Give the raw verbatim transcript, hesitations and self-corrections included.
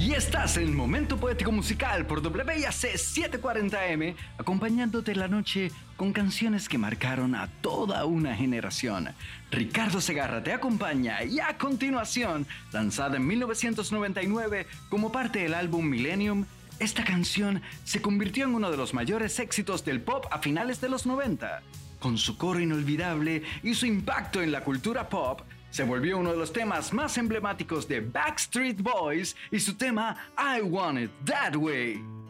Y estás en Momento Poético Musical por W I A C setecientos cuarenta M, acompañándote la noche con canciones que marcaron a toda una generación. Ricardo Segarra te acompaña y a continuación, lanzada en mil novecientos noventa y nueve como parte del álbum Millennium, esta canción se convirtió en uno de los mayores éxitos del pop a finales de los noventa. Con su coro inolvidable y su impacto en la cultura pop, se volvió uno de los temas más emblemáticos de Backstreet Boys y su tema I Want It That Way.